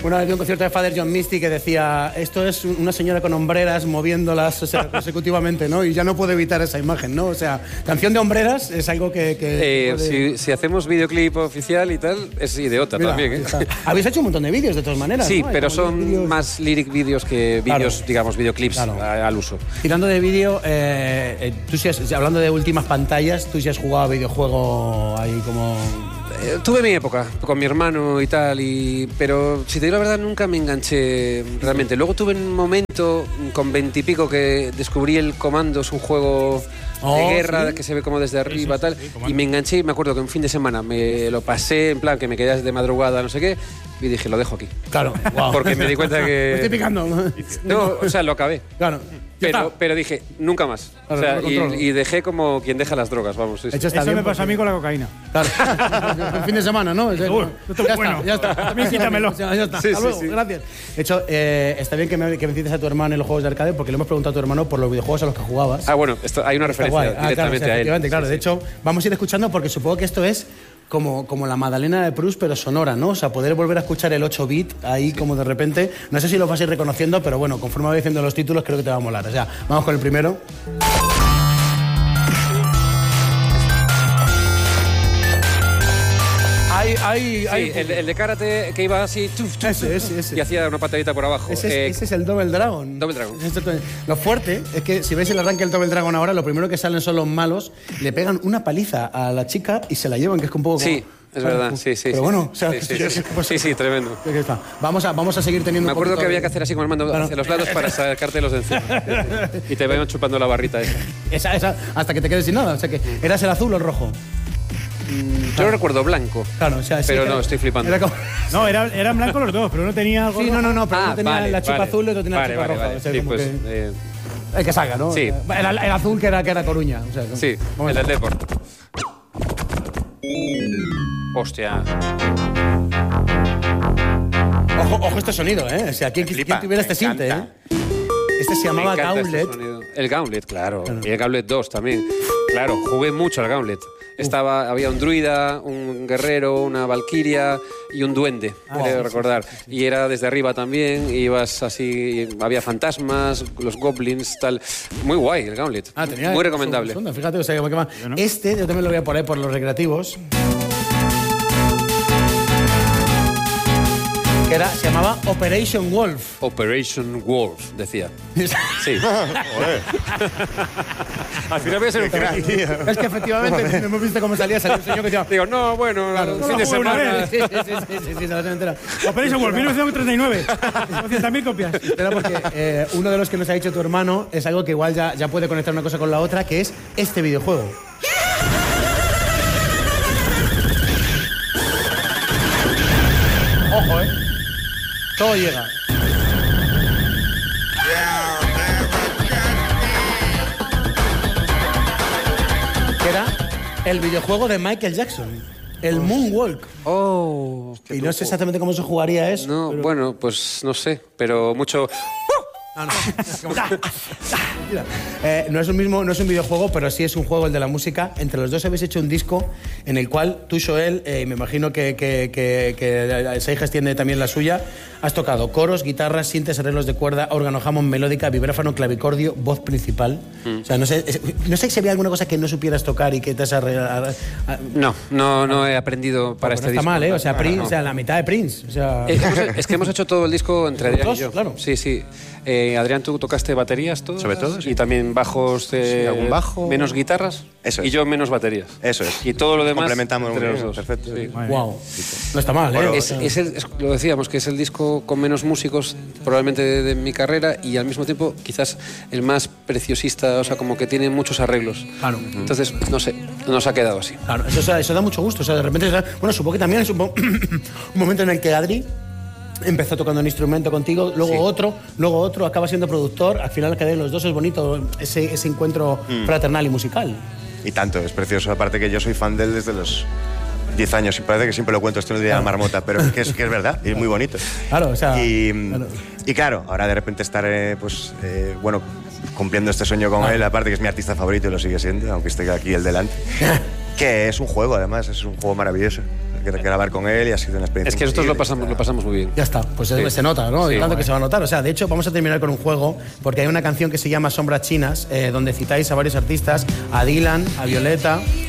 Una vez vi un concierto de Father John Misty que decía, esto es una señora con hombreras moviéndolas, o sea, consecutivamente, ¿no? Y ya no puedo evitar esa imagen, ¿no? O sea, canción de hombreras es algo que puede... si hacemos videoclip oficial y tal, es idiota. Mira, también, ¿eh? Habéis hecho un montón de vídeos de todas maneras, sí, ¿no? pero son vídeos... más lyric vídeos que vídeos, claro, digamos, videoclips, claro, al uso. Tirando de vídeo, tú sí hablando de últimas pantallas, tú sí has jugado a videojuego ahí como... Tuve mi época con mi hermano y tal, pero si te digo la verdad nunca me enganché realmente. Luego tuve un momento con 20 y pico que descubrí el Commandos, un juego de guerra, ¿sí?, que se ve como desde arriba, tal, y me enganché y me acuerdo que un fin de semana me lo pasé, en plan que me quedé de madrugada, no sé qué, y dije, lo dejo aquí. Claro, wow. Porque me di cuenta que... Me estoy picando. No, o sea, lo acabé. Claro. Pero dije, nunca más. Claro, o sea, y dejé como quien deja las drogas, vamos. Eso me pasa a mí con la cocaína. Claro. El fin de semana, ¿no? Ya está. También quítamelo. Ya está. Hasta luego, gracias. De hecho, está bien que me cites a tu hermano en los juegos de arcade, porque le hemos preguntado a tu hermano por los videojuegos a los que jugabas. Ah, bueno, hay una referencia directamente a él. Claro, de hecho, vamos a ir escuchando porque supongo que esto es como la Madalena de Proust, pero sonora, ¿no? O sea, poder volver a escuchar el 8-bit ahí como de repente. No sé si lo vas a ir reconociendo, pero bueno, conforme voy diciendo los títulos, creo que te va a molar. O sea, vamos con el primero. El de karate que iba así ese. Y hacía una patadita por abajo. Ese es el Double Dragon. Double Dragon. Lo fuerte es que si veis el arranque del Double Dragon ahora, lo primero que salen son los malos, le pegan una paliza a la chica y se la llevan, que es un poco como... Sí. Es verdad, sí. Pero bueno, o sea, sí, tremendo. Vamos a seguir teniendo. Me acuerdo que había que hacer así con el mando hacia los lados para sacarte los de encima. Y te vayan chupando la barrita esa. Esa, hasta que te quedes sin nada. O sea que, ¿eras el azul o el rojo? Yo lo recuerdo blanco. Claro, o sea, sí, pero no, estoy flipando. No, eran blancos los dos, pero no tenía algo. Sí, no, pero no tenía la chupa azul y otro tenía la chupa roja. Vale. O sea, sí, como pues, que... El que salga, ¿no? Sí. El azul que era Coruña. O sea, sí, el del Deport. Hostia. Ojo este sonido, ¿eh? O sea, ¿quién tuviera este sinte, eh? Este se llamaba Gauntlet. El Gauntlet, claro. Y el Gauntlet 2 también. Claro, jugué mucho al Gauntlet. Había un druida, un guerrero, una valquiria y un duende, creo recordar. Y era desde arriba también, ibas así, había fantasmas, los goblins, tal. Muy guay el Gauntlet. Muy recomendable. Fíjate, o sea, yo también lo voy a poner por los recreativos. Que se llamaba Operation Wolf. Operation Wolf, decía. Sí. Al final voy a ser un crack. Es que efectivamente, no hemos visto cómo salió un señor que decía... Digo, no, bueno, claro, fin de semana. Sí, se la entera. Operation Wolf, 1939. 200.000 copias. Era porque uno de los que nos ha dicho tu hermano es algo que igual ya puede conectar una cosa con la otra, que es este videojuego. Ojo, todo llega. Que era el videojuego de Michael Jackson, el Moonwalk. Y no sé exactamente cómo se jugaría eso. No, pero... Bueno, pues no sé, pero mucho... No es un videojuego, pero sí es un juego, el de la música. Entre los dos habéis hecho un disco en el cual tú, Joel, me imagino que Seijas tiene también la suya, has tocado coros, guitarras, sintes, arreglos de cuerda, órgano, Hammond, melódica, vibráfono, clavicordio, voz principal. O sea, no sé si había alguna cosa que no supieras tocar y que te has arreglado. No he aprendido para este disco. Está mal, ¿eh? O sea, Prince, o sea, la mitad de Prince. O sea... Es que hemos hecho todo el disco entre Adrián y yo. Claro. Sí. Adrián, tú tocaste baterías todas. Sobre todo, sí. Y también bajos, algún bajo. Menos guitarras. Eso es. Y yo menos baterías. Eso es. Y todo lo demás complementamos entre los dos. Perfecto. Sí. Wow. No está mal, ¿eh? Lo decíamos, que es el disco con menos músicos probablemente de mi carrera y al mismo tiempo quizás el más preciosista, o sea, como que tiene muchos arreglos. Claro. Entonces, no sé, nos ha quedado así. Claro, eso da mucho gusto. O sea, de repente, bueno, supongo que también es un momento en el que Adri empezó tocando un instrumento contigo, luego otro, acaba siendo productor, al final que de los dos es bonito ese encuentro fraternal y musical. Y tanto, es precioso, aparte que yo soy fan de él desde los 10 años, y parece que siempre lo cuento esto en el día de la marmota, pero que es verdad, y es muy bonito. Claro, o sea... Y claro, ahora de repente estar, bueno, cumpliendo este sueño con él, aparte que es mi artista favorito y lo sigue siendo, aunque esté aquí el delante, que es un juego, además, es un juego maravilloso. grabar con él y ha sido una experiencia. Es que nosotros increíble. lo pasamos muy bien. Ya está, pues se nota, ¿no? Sí. Y tanto que se va a notar. O sea, de hecho, vamos a terminar con un juego, porque hay una canción que se llama Sombras Chinas, donde citáis a varios artistas, a Dylan, a Violeta,